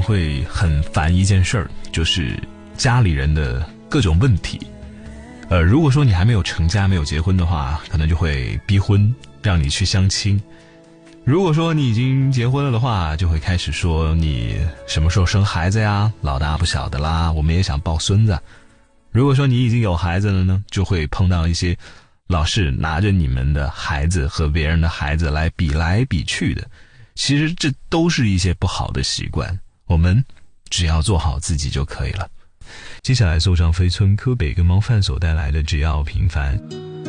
会很烦一件事儿，就是家里人的各种问题。如果说你还没有成家没有结婚的话，可能就会逼婚让你去相亲。如果说你已经结婚了的话，就会开始说你什么时候生孩子呀，老大不小的啦，我们也想抱孙子。如果说你已经有孩子了呢，就会碰到一些老是拿着你们的孩子和别人的孩子来比来比去的。其实这都是一些不好的习惯，我们只要做好自己就可以了。接下来送上飞村柯北跟猫饭所带来的只要平凡。